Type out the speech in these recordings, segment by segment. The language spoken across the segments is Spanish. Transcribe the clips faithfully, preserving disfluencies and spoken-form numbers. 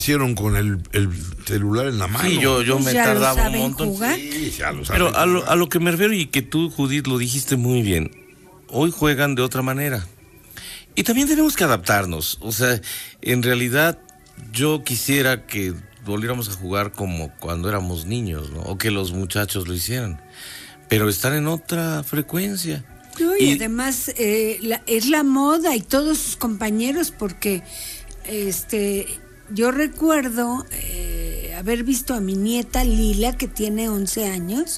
Hicieron con el, el celular en la mano. Sí, yo, yo Pues me ya lo tardaba un saben montón. jugar. Sí, ya lo saben Pero a lo, jugar. a lo que me refiero y que tú, Judith, lo dijiste muy bien, hoy juegan de otra manera. Y también tenemos que adaptarnos. O sea, en realidad yo quisiera que volviéramos a jugar como cuando éramos niños, ¿no? O que los muchachos lo hicieran. Pero están en otra frecuencia. No, y, Y- además eh, la- es la moda y todos sus compañeros, porque este yo recuerdo eh, haber visto a mi nieta Lila, que tiene once años,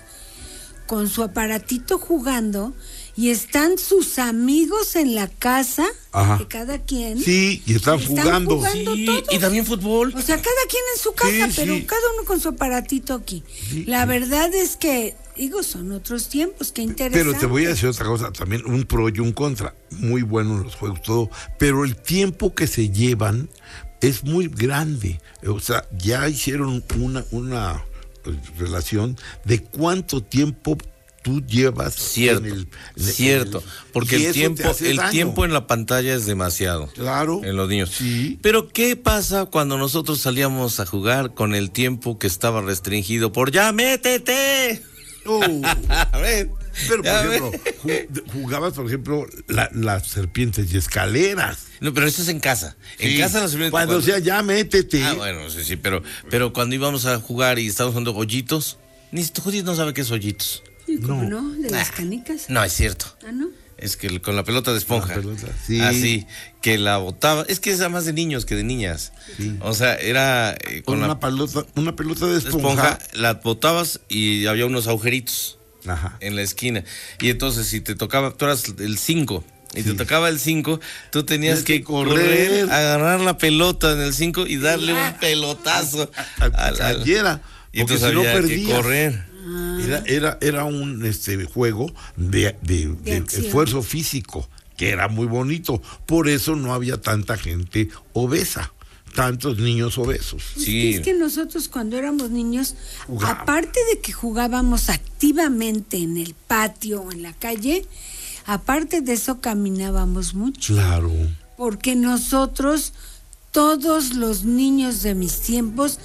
con su aparatito jugando, y están sus amigos en la casa, Ajá. de cada quien. Sí, y están jugando. jugando Sí, todos. y también fútbol. O sea, cada quien en su casa, Sí, pero sí. cada uno con su aparatito aquí. Sí, La sí. verdad es que, digo, son otros tiempos, qué interesante. Pero te voy a decir otra cosa, también un pro y un contra. Muy buenos los juegos, todo. Pero el tiempo que se llevan es muy grande. O sea, ya hicieron una, una eh, relación de cuánto tiempo tú llevas. Cierto, en el- en el- cierto, porque y el eso te tiempo, hace el daño. tiempo en la pantalla es demasiado. Claro. En los niños. Sí. Pero ¿qué pasa cuando nosotros salíamos a jugar con el tiempo que estaba restringido por ya métete? Oh. A ver, Pero, por ya ejemplo, ve. ju- jugabas, por ejemplo, la- las serpientes y escaleras. No, pero eso es en casa. En Sí. casa las serpientes- Cuando sea, ya métete. Ah, bueno, sí, sí, pero, pero cuando íbamos a jugar y estábamos jugando hoyitos, ni Judith no sabe qué es hoyitos. Sí, ¿cómo No. no? De las Ah, canicas. No, es cierto. Ah, ¿no? Es que el- con la pelota de esponja. La pelota, sí. Así, que la botaba. Es que es más de niños que de niñas. Sí. O sea, era eh, Con con una la pelota, una pelota de esponja, esponja. la botabas y había unos agujeritos Ajá. en la esquina. Y entonces, si te tocaba, tú eras el cinco. Y te Sí. tocaba el cinco, tú tenías Tienes que que correr, correr. agarrar la pelota en el cinco y darle un pelotazo A- a- al- al- cayera, Y porque entonces si no había que perdías. correr. Era, era, era un este juego de, de- de acción. esfuerzo físico, que era muy bonito. Por eso no había tanta gente obesa, tantos niños obesos. Pues Sí. Es que nosotros cuando éramos niños, Jugábamos. aparte de que jugábamos activamente en el patio o en la calle, aparte de eso caminábamos mucho. Claro. Porque nosotros, todos los niños de mis tiempos,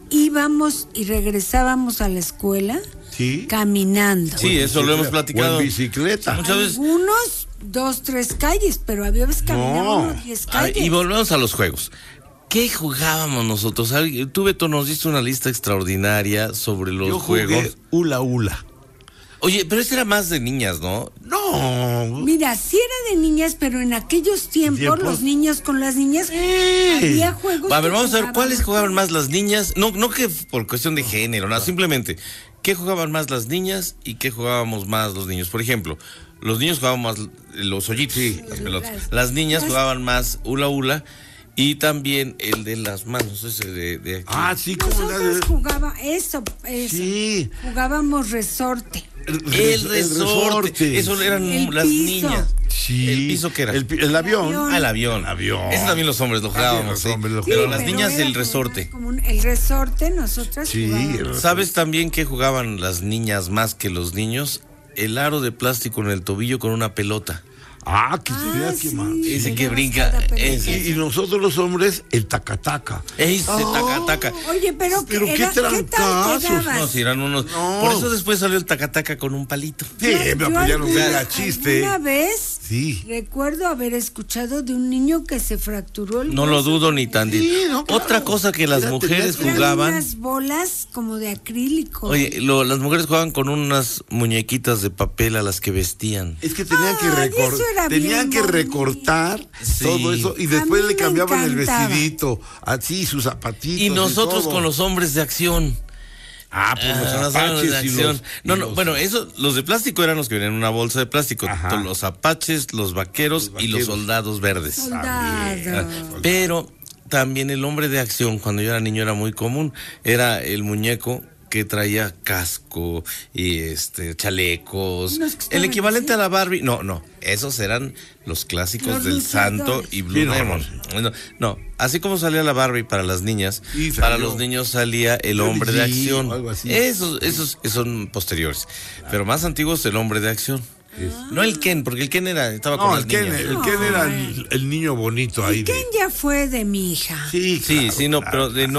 íbamos y regresábamos a la escuela Sí. caminando. Sí, eso lo hemos platicado. O en bicicleta. Muchas veces. Algunos, dos, tres calles, pero había veces caminábamos No. diez Ah, calles. y volvemos a los juegos. ¿Qué jugábamos nosotros? Ay, Tú, Beto, nos diste una lista extraordinaria sobre los Yo jugué juegos. hula hula. Oye, pero este era más de niñas, ¿no? No. Mira, sí era de niñas, pero en aquellos tiempos, ¿Tiempos? los niños con las niñas, había juegos. A ver, que vamos a ver, ¿cuáles jugábamos. jugaban más las niñas? No, no que por cuestión de género, nada, simplemente, ¿qué jugaban más las niñas y qué jugábamos más los niños? Por ejemplo, los niños jugaban más los hoyitos, las pelotas. Las- Las niñas las- jugaban más hula hula y también el de las manos, ese de, de aquí. Ah, sí, como la Nosotros de... jugaba eso, eso. Sí. Jugábamos resorte. El resorte. Eso eran El las piso. niñas. Sí. ¿El piso qué era? El, pi- el avión. avión. Ah, el avión. El avión. Ese también los hombres lo jugábamos. los sí. hombres lo Pero jugaban. las niñas era el como resorte. más común. El resorte, nosotras Sí, jugábamos. el- ¿Sabes también que jugaban las niñas más que los niños? El aro de plástico en el tobillo con una pelota. Ah, que Ah, tenía sí. que más. Ese Sí, que era brinca, bastada, pero ese. Y, y nosotros los hombres, el tacataca. Ese taca taca. Oye, pero, Pero ¿qué, qué era, ¿qué tal trancazos. quedabas? No, si eran unos. No. Por eso después salió el tacataca con un palito. Sí, pero Yo pues ya no alguna- era chiste. Una vez Sí. recuerdo haber escuchado de un niño que se fracturó el No lo hueso. dudo ni tan. Sí, no, claro. Otra cosa que las Era- mujeres tenía- Eran jugaban. unas bolas como de acrílico. Oye, lo- las mujeres jugaban con unas muñequitas de papel a las que vestían. Es que tenían que Ay, recor- eso era tenían bien que bonito. recortar Sí. todo eso y A después mí le me cambiaban el encantaba. vestidito, así sus zapatitos. Y nosotros todo. con los hombres de acción. Ah, pues Ah, los los apaches hombres de y acción. los, No, y no, los- bueno, eso, los de plástico eran los que venían en una bolsa de plástico. Ajá. Los apaches, los vaqueros, Los y los vaqueros. soldados verdes. Soldado. Pero también el hombre de acción, cuando yo era niño, era muy común. Era el muñeco que traía casco y este chalecos. Unos que estaban El equivalente así. a la Barbie. No, no. Esos eran los clásicos Los del luchadores. Santo y Blue Sí, no, Demon. No, no, así como salía la Barbie para las niñas, Sí, para salió. los niños salía el Lady hombre de G acción. o algo así. Esos, esos, esos son posteriores. Pero más antiguos el hombre de acción. No el Ken, porque el Ken era, estaba con No, las el Ken, niñas. el Ken era el, el niño bonito ahí. ¿Y de- quién ya fue de mi hija? Sí, Sí, claro, sí, no, claro, pero de claro. no